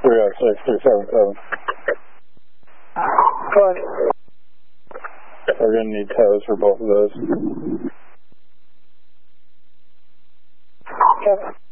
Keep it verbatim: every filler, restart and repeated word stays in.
three oh six, three seven seven. We're going to need tows for both of those. Kevin.